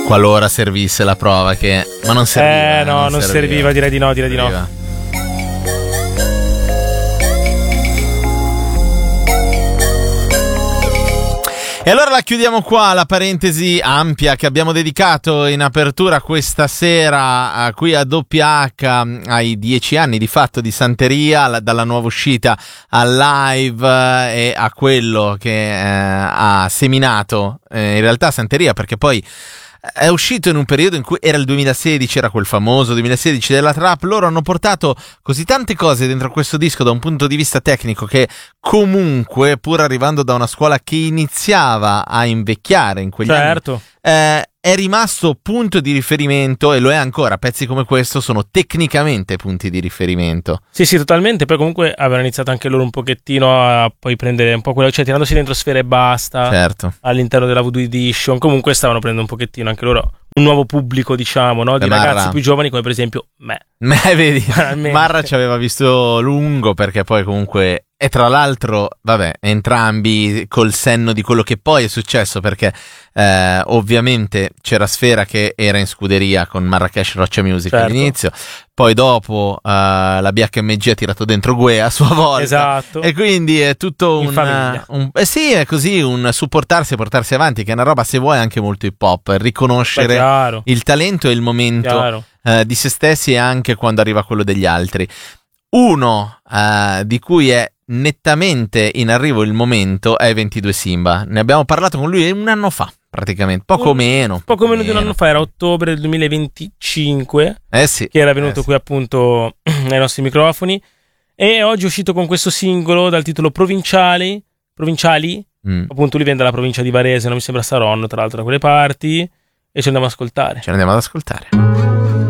Qualora servisse la prova, che ma non serviva. No, non serviva, direi di no. E allora la chiudiamo qua, la parentesi ampia che abbiamo dedicato in apertura questa sera qui a WH ai 10 anni di fatto di Santeria, dalla nuova uscita al live e a quello che ha seminato in realtà Santeria, perché poi è uscito in un periodo in cui era il 2016, era quel famoso 2016 della trap. Loro hanno portato così tante cose dentro questo disco da un punto di vista tecnico che comunque, pur arrivando da una scuola che iniziava a invecchiare in quegli anni, è rimasto punto di riferimento, e lo è ancora. Pezzi come questo sono tecnicamente punti di riferimento. Sì, totalmente. Poi comunque avevano iniziato anche loro un pochettino a poi prendere un po' quello, cioè tirandosi dentro Sfera Ebbasta, certo, all'interno della Voodoo Edition. Comunque stavano prendendo un pochettino anche loro un nuovo pubblico, diciamo, no? Di ragazzi più giovani, come per esempio me, vedi, Marra ci aveva visto lungo, perché poi comunque, e tra l'altro, vabbè, entrambi col senno di quello che poi è successo, perché ovviamente c'era Sfera che era in scuderia con Marrakesh Roccia Music, certo, all'inizio, poi dopo la BHMG ha tirato dentro Gue a sua volta, esatto, e quindi è tutto sì, è così, un supportarsi e portarsi avanti, che è una roba, se vuoi, anche molto hip hop, riconoscere il talento e il momento di se stessi, e anche quando arriva quello degli altri. Uno di cui è nettamente in arrivo il momento è 22 Simba. Ne abbiamo parlato con lui un anno fa, praticamente, poco meno di un anno fa, era ottobre del 2025, sì, che era venuto qui appunto ai nostri microfoni, e oggi è uscito con questo singolo dal titolo Provinciali. Appunto lui viene dalla provincia di Varese, non mi sembra Saronno, tra l'altro, da quelle parti, e ci andiamo ad ascoltare.